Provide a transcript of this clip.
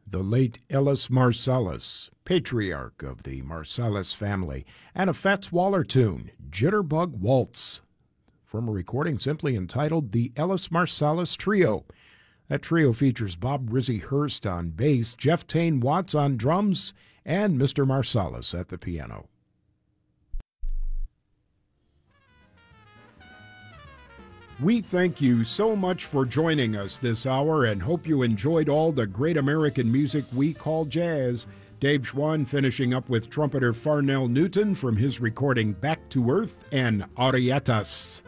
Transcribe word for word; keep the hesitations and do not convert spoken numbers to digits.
the late Ellis Marsalis, patriarch of the Marsalis family, and a Fats Waller tune, Jitterbug Waltz, from a recording simply entitled The Ellis Marsalis Trio. That trio features Bob Rizzy Hurst on bass, Jeff Tane Watts on drums, and Mister Marsalis at the piano. We thank you so much for joining us this hour and hope you enjoyed all the great American music we call jazz. Dave Schwann finishing up with trumpeter Farnell Newton from his recording Back to Earth and Arietas.